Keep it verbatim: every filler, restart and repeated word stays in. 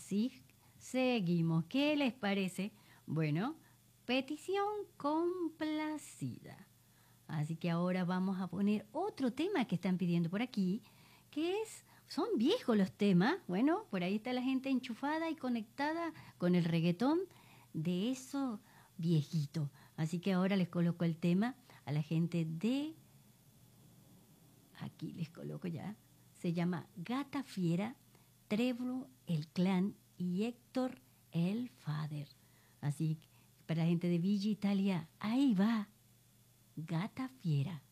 Sí, seguimos. ¿Qué les parece? Bueno, petición complacida. Así que ahora vamos a poner otro tema que están pidiendo por aquí, que es, son viejos los temas. Bueno, por ahí está la gente enchufada y conectada con el reggaetón de eso viejito. Así que ahora les coloco el tema a la gente de... Aquí les coloco ya. Se llama Gata Fiera, Trébolo el Clan y Héctor el Father. Así que para la gente de Villa Italia, ahí va, Gata Fiera.